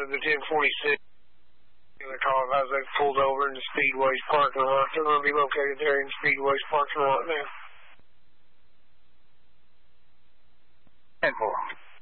to the 1046. The car as they pulled over in the Speedway's parking lot. They're going to be located there in Speedway's parking lot now. 10-4.